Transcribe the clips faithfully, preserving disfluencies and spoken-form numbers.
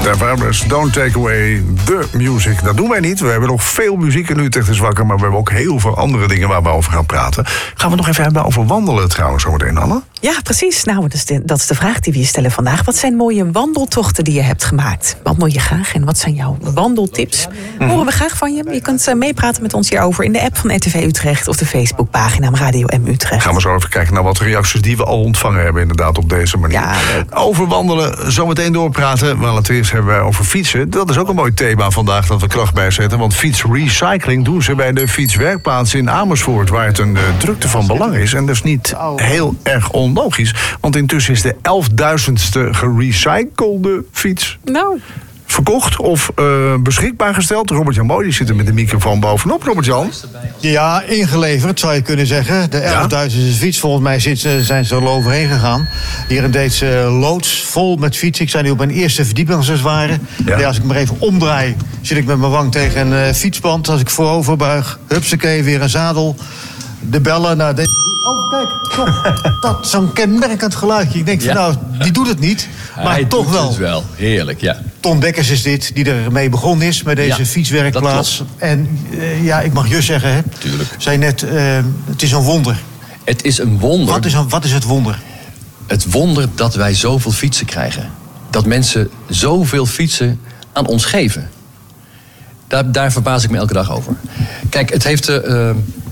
Fabulous, don't take away the music. Dat doen wij niet. We hebben nog veel muziek in Utrecht is wakker, maar we hebben ook heel veel andere dingen waar we over gaan praten. Gaan we nog even hebben over wandelen trouwens zometeen, Anne? Ja, precies. Nou, dat is, de, dat is de vraag die we je stellen vandaag. Wat zijn mooie wandeltochten die je hebt gemaakt? Wandel je graag en wat zijn jouw wandeltips? Mm-hmm. Horen we graag van je. Je kunt uh, meepraten met ons hierover in de app van R T V Utrecht of de Facebookpagina Radio M Utrecht. Gaan we zo even kijken naar wat reacties die we al ontvangen hebben inderdaad op deze manier. Ja, over wandelen zometeen doorpraten. Maar laten we eerst hebben over fietsen. Dat is ook een mooi thema vandaag dat we kracht bijzetten. Want fietsrecycling doen ze bij de fietswerkplaats in Amersfoort, waar het een uh, drukte van belang is. En dat is niet heel erg onlogisch. Want intussen is de elfduizendste gerecyclede fiets nou. verkocht of uh, beschikbaar gesteld. Robert-Jan Mooi, die zit er met de microfoon bovenop. Robert-Jan? Ja, ingeleverd zou je kunnen zeggen. De elfduizendste fiets, volgens mij zit, zijn ze er al overheen gegaan. Hier in deze loods, vol met fietsen. Ik sta nu op mijn eerste verdieping als het ware. Ja. Ja, als ik me even omdraai, zit ik met mijn wang tegen een uh, fietsband. Als ik voorover buig, hupsakee, weer een zadel. De bellen naar deze... Oh, kijk, toch, dat is zo'n kenmerkend geluidje. Ik denk van, ja. nou, die doet het niet, maar Hij toch doet wel. Het wel. Heerlijk, ja. Ton Bekkers is dit, die ermee begonnen is met deze ja, fietswerkplaats. En uh, ja, ik mag je zeggen, hè. Tuurlijk. Zei net, uh, het is een wonder. Het is een wonder. Wat is, een, wat is het wonder? Het wonder dat wij zoveel fietsen krijgen. Dat mensen zoveel fietsen aan ons geven. Daar, daar verbaas ik me elke dag over. Kijk, het heeft... Uh,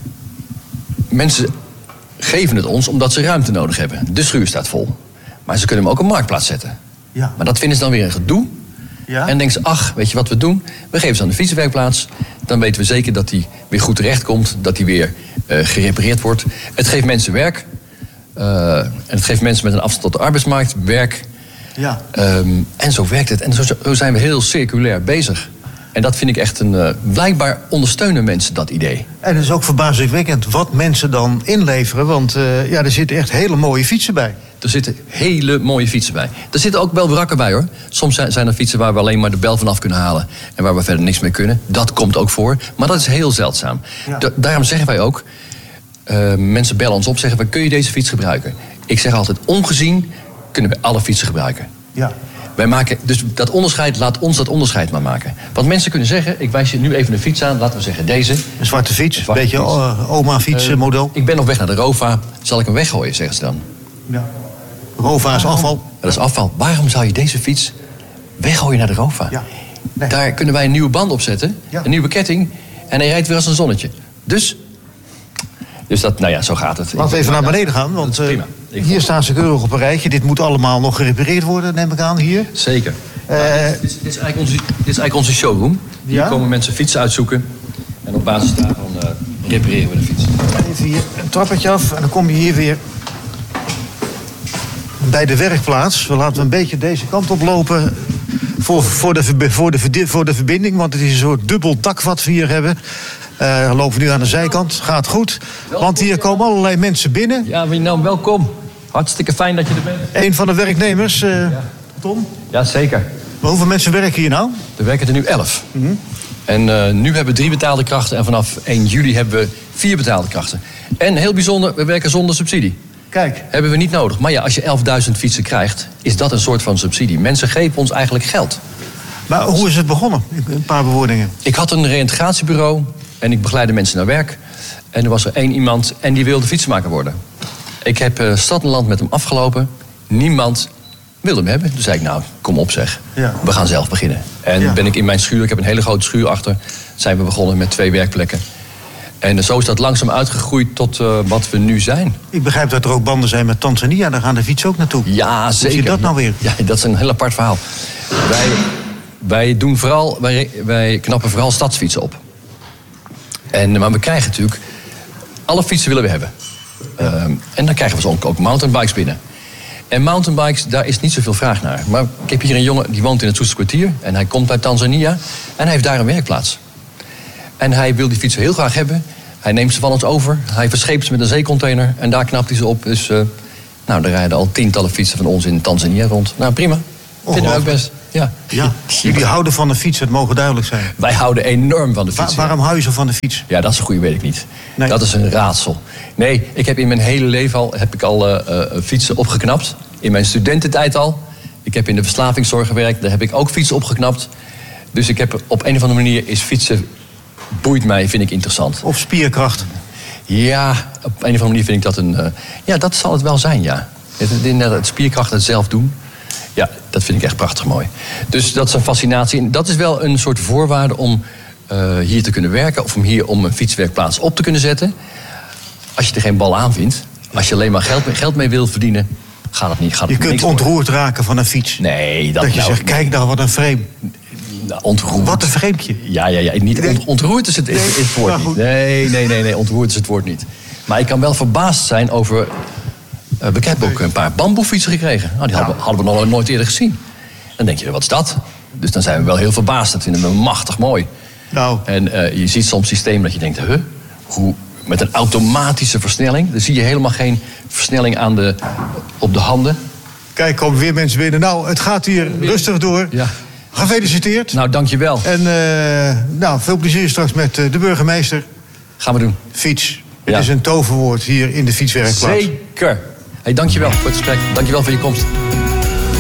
mensen geven het ons omdat ze ruimte nodig hebben. De schuur staat vol. Maar ze kunnen hem ook op een marktplaats zetten. Ja. Maar dat vinden ze dan weer een gedoe. Ja. En dan denken ze, ach, weet je wat we doen? We geven ze aan de fietsenwerkplaats. Dan weten we zeker dat die weer goed terecht komt. Dat die weer uh, gerepareerd wordt. Het geeft mensen werk. Uh, en het geeft mensen met een afstand tot de arbeidsmarkt werk. Ja. Um, en zo werkt het. En zo, zo zijn we heel circulair bezig. En dat vind ik echt een... Uh, blijkbaar ondersteunen mensen dat idee. En het is ook verbazingwekkend wat mensen dan inleveren. Want uh, ja, er zitten echt hele mooie fietsen bij. Er zitten hele mooie fietsen bij. Er zitten ook wel wrakken bij, hoor. Soms zijn er fietsen waar we alleen maar de bel vanaf kunnen halen. En waar we verder niks mee kunnen. Dat komt ook voor. Maar dat is heel zeldzaam. Ja. Da- daarom zeggen wij ook... Uh, mensen bellen ons op, zeggen we, kun je deze fiets gebruiken? Ik zeg altijd, ongezien kunnen we alle fietsen gebruiken. Ja. Wij maken, dus dat onderscheid, laat ons dat onderscheid maar maken. Want mensen kunnen zeggen, ik wijs je nu even een fiets aan, laten we zeggen deze. Een zwarte fiets, een beetje uh, oma-fiets uh, model. Ik ben op weg naar de Rova, zal ik hem weggooien, zeggen ze dan. Ja. Rova is afval. Dat is afval. Waarom zou je deze fiets weggooien naar de Rova? Ja. Nee. Daar kunnen wij een nieuwe band op zetten, ja. Een nieuwe ketting, en hij rijdt weer als een zonnetje. Dus, dus dat, nou ja, zo gaat het. Laten we even naar beneden gaan, want uh, hier staan ze keurig op een rijtje. Dit moet allemaal nog gerepareerd worden, neem ik aan, hier. Zeker. Uh, nou, dit, is, dit, is eigenlijk onze, dit is eigenlijk onze showroom. Hier ja? komen mensen fietsen uitzoeken. En op basis daarvan uh, repareren we de fiets. Even hier een trappetje af en dan kom je hier weer bij de werkplaats. We laten een beetje deze kant op lopen voor, voor, de, voor, de, voor de verbinding. Want het is een soort dubbel dak wat we hier hebben. Uh, we lopen nu aan de zijkant. Gaat goed. Want hier komen allerlei mensen binnen. Ja, nou, welkom. Hartstikke fijn dat je er bent. Een van de werknemers, uh, ja. Tom? Ja, zeker. Maar hoeveel mensen werken hier nou? Er werken er nu elf. Mm-hmm. En uh, nu hebben we drie betaalde krachten. En vanaf één juli hebben we vier betaalde krachten. En heel bijzonder, we werken zonder subsidie. Kijk. Hebben we niet nodig. Maar ja, als je elfduizend fietsen krijgt, is dat een soort van subsidie. Mensen geven ons eigenlijk geld. Maar hoe is het begonnen? Een paar bewoordingen. Ik had een reïntegratiebureau en ik begeleidde mensen naar werk. En er was er één iemand en die wilde fietsenmaker worden. Ik heb uh, stad en land met hem afgelopen. Niemand wilde hem hebben. Toen zei ik, nou, kom op zeg. Ja. We gaan zelf beginnen. En ja. ben ik in mijn schuur, ik heb een hele grote schuur achter, zijn we begonnen met twee werkplekken. En zo is dat langzaam uitgegroeid tot uh, wat we nu zijn. Ik begrijp dat er ook banden zijn met Tanzania. Daar gaan de fietsen ook naartoe. Ja, zeker. Hoe zie je dat nou weer? Ja, dat is een heel apart verhaal. Wij, wij, doen vooral, wij, wij knappen vooral stadsfietsen op. En, maar we krijgen natuurlijk... Alle fietsen willen we hebben. Ja. Uh, en dan krijgen we zo ook, ook mountainbikes binnen. En mountainbikes, daar is niet zoveel vraag naar. Maar ik heb hier een jongen, die woont in het Soesterkwartier. En hij komt uit Tanzania. En hij heeft daar een werkplaats. En hij wil die fietsen heel graag hebben. Hij neemt ze van ons over. Hij verscheept ze met een zeecontainer. En daar knapt hij ze op. Dus uh, nou, er rijden al tientallen fietsen van ons in Tanzania rond. Nou, prima. Vinden we ook best. Ja. Ja. Jullie houden van de fiets, het mogen duidelijk zijn. Wij houden enorm van de fiets. Wa- waarom hou je zo van de fiets? Ja, dat is een goede, weet ik niet. Nee. Dat is een raadsel. Nee, ik heb in mijn hele leven al, heb ik al uh, uh, fietsen opgeknapt. In mijn studententijd al. Ik heb in de verslavingszorg gewerkt. Daar heb ik ook fietsen opgeknapt. Dus ik heb op een of andere manier is fietsen... boeit mij, vind ik interessant. Of spierkracht? Ja, op een of andere manier vind ik dat een... Uh, ja, dat zal het wel zijn, ja. Het, het, het spierkracht, het zelf doen. Ja, dat vind ik echt prachtig mooi. Dus dat is een fascinatie. En dat is wel een soort voorwaarde om uh, hier te kunnen werken... of om hier om een fietswerkplaats op te kunnen zetten. Als je er geen bal aan vindt... als je alleen maar geld, geld mee wil verdienen... gaat het niet. Gaat je kunt ontroerd raken van een fiets. Nee, dat, dat je nou, zegt, kijk nou, wat een frame. Nou, ontroerd. Wat een vreemdje. Ja, ja, ja. Niet ont, ontroerd is het, is, is het woord niet. Nee, nee, nee, nee, ontroerd is het woord niet. Maar ik kan wel verbaasd zijn over... Uh, ik heb ook een paar bamboefietsen gekregen. Nou, die hadden, hadden we nog nooit eerder gezien. Dan denk je, wat is dat? Dus dan zijn we wel heel verbaasd. Dat vinden we machtig mooi. Nou. En uh, je ziet soms systemen dat je denkt... Huh, hoe, met een automatische versnelling. Dan zie je helemaal geen versnelling aan de, op de handen. Kijk, komen weer mensen binnen. Nou, het gaat hier rustig door. Ja. Gefeliciteerd. Nou, dankjewel. En uh, nou, veel plezier straks met uh, de burgemeester. Gaan we doen. Fiets. Ja. Het is een toverwoord hier in de fietswerkplaats. Zeker. Hey, dankjewel voor het gesprek. Dankjewel voor je komst.